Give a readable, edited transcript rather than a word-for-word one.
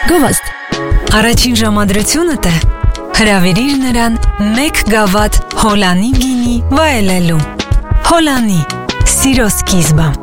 Գովազդ։ Առաջին ժամադրությունդ է հրավիրիր նրան 1 գավաթ Հոլանի գինի վայելելու։ Հոլանի, սիրո սկիզբը։